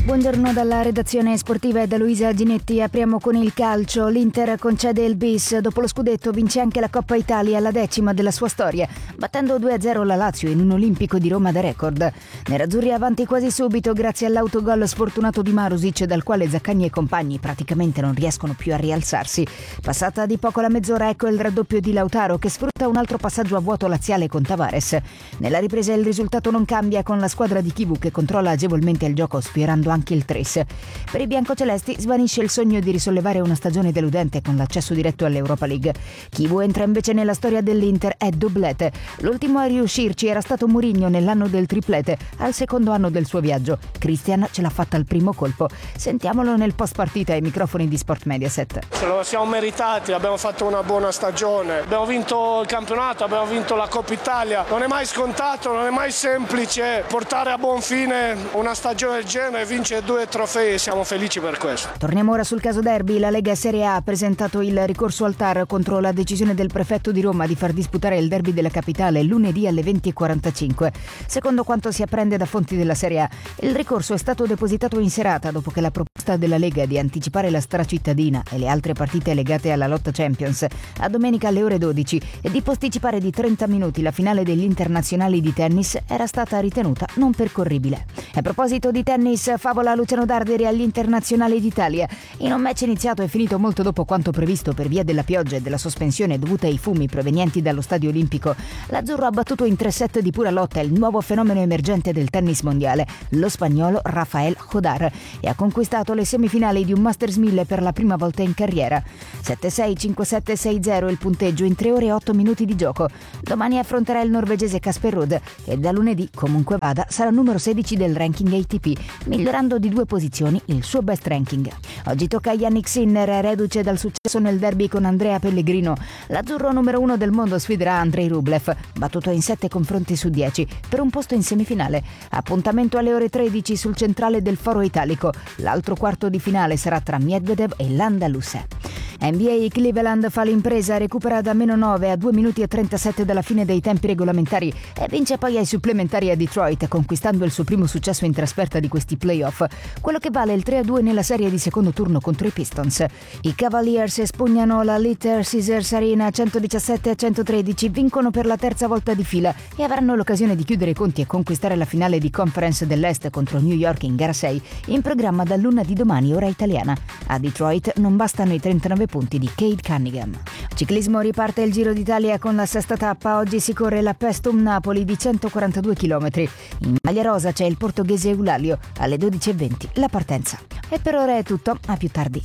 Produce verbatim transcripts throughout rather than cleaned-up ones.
Buongiorno dalla redazione sportiva e da Luisa Ginetti. Apriamo con il calcio. L'Inter concede il bis. Dopo lo scudetto vince anche la Coppa Italia, la decima della sua storia, battendo due a zero la Lazio in un Olimpico di Roma da record. Nerazzurri avanti quasi subito grazie all'autogol sfortunato di Marusic, dal quale Zaccagni e compagni praticamente non riescono più a rialzarsi. Passata di poco la mezz'ora, ecco il raddoppio di Lautaro che sfrutta un altro passaggio a vuoto laziale con Tavares. Nella ripresa il risultato non cambia, con la squadra di Chivu che controlla agevolmente il gioco, sfiorando anche il tres. Per i biancocelesti svanisce il sogno di risollevare una stagione deludente con l'accesso diretto all'Europa League. Chivu entra invece nella storia dell'Inter, è doblete. L'ultimo a riuscirci era stato Mourinho nell'anno del triplete, al secondo anno del suo viaggio. Christian ce l'ha fatta al primo colpo. Sentiamolo nel post partita ai microfoni di Sport Mediaset. Ce lo siamo meritati, abbiamo fatto una buona stagione, abbiamo vinto il campionato, abbiamo vinto la Coppa Italia. Non è mai scontato, non è mai semplice portare a buon fine una stagione del genere e vincere due trofei, siamo felici per questo. Torniamo ora sul caso derby. La Lega Serie A ha presentato il ricorso al T A R contro la decisione del prefetto di Roma di far disputare il derby della capitale lunedì alle venti e quarantacinque. Secondo quanto si apprende da fonti della Serie A, il ricorso è stato depositato in serata dopo che la proposta della Lega di anticipare la stracittadina e le altre partite legate alla lotta Champions a domenica alle ore dodici e di posticipare di trenta minuti la finale degli internazionali di tennis era stata ritenuta non percorribile. A proposito di tennis, favola Luciano Darderi agli internazionali d'Italia. In un match iniziato e finito molto dopo quanto previsto per via della pioggia e della sospensione dovuta ai fumi provenienti dallo stadio olimpico, l'azzurro ha battuto in tre set di pura lotta il nuovo fenomeno emergente del tennis mondiale, lo spagnolo Rafael Jodar, e ha conquistato le semifinali di un Masters mille per la prima volta in carriera. sette sei, cinque sette, sei zero il punteggio in tre ore e otto minuti di gioco. Domani affronterà il norvegese Casper Ruud e da lunedì, comunque vada, sarà numero sedici del ranking A T P, migliorando di due posizioni il suo best ranking. Oggi tocca a Jannik Sinner, reduce dal successo nel derby con Andrea Pellegrino. L'azzurro numero uno del mondo sfiderà Andrei Rublev, battuto in sette confronti su dieci, per un posto in semifinale. Appuntamento alle ore tredici sul centrale del Foro Italico. L'altro quarto di finale sarà tra Medvedev e Landaluse. N B A Cleveland fa l'impresa, recupera da meno nove a due minuti e trentasette dalla fine dei tempi regolamentari e vince poi ai supplementari a Detroit, conquistando il suo primo successo in trasferta di questi playoff, quello che vale il tre a due nella serie di secondo turno contro i Pistons. I Cavaliers espugnano la Little Caesars Arena centodiciassette a centotredici, vincono per la terza volta di fila e avranno l'occasione di chiudere i conti e conquistare la finale di Conference dell'Est contro New York in gara sei, in programma da luna di domani ora italiana. A Detroit non bastano i trentanove punti di Cade Cunningham. Ciclismo, riparte il Giro d'Italia con la sesta tappa. Oggi si corre la Pestum Napoli di centoquarantadue chilometri. In maglia rosa c'è il portoghese Eulalio. Alle dodici e venti la partenza. E per ora è tutto, a più tardi.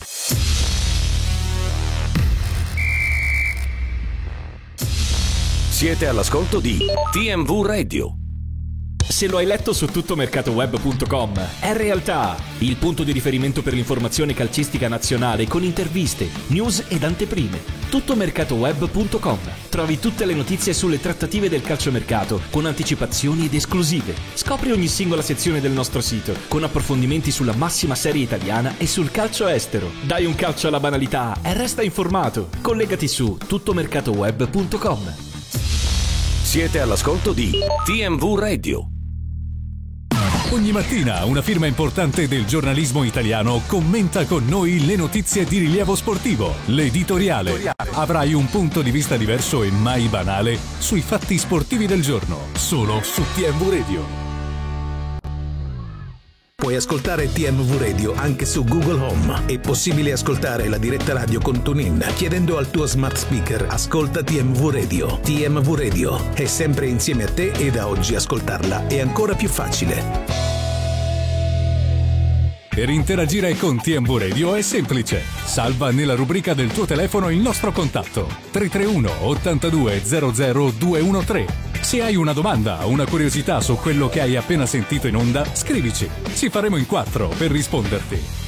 Siete all'ascolto di T M V Radio. Se lo hai letto su tuttomercatoweb punto com, è realtà, il punto di riferimento per l'informazione calcistica nazionale con interviste, news ed anteprime. tuttomercatoweb punto com. Trovi tutte le notizie sulle trattative del calciomercato con anticipazioni ed esclusive. Scopri ogni singola sezione del nostro sito con approfondimenti sulla massima serie italiana e sul calcio estero. Dai un calcio alla banalità e resta informato. Collegati su tuttomercatoweb punto com. Siete all'ascolto di T M V Radio. Ogni mattina una firma importante del giornalismo italiano commenta con noi le notizie di rilievo sportivo. L'editoriale. Avrai un punto di vista diverso e mai banale sui fatti sportivi del giorno, solo su T M V Radio. Puoi ascoltare T M V Radio anche su Google Home. È possibile ascoltare la diretta radio con TuneIn chiedendo al tuo smart speaker ascolta T M V Radio. T M V Radio è sempre insieme a te e da oggi ascoltarla è ancora più facile. Per interagire con T M V Radio è semplice. Salva nella rubrica del tuo telefono il nostro contatto tre tre uno ottantadue zero zero due uno tre. Se hai una domanda o una curiosità su quello che hai appena sentito in onda, scrivici. Ci faremo in quattro per risponderti.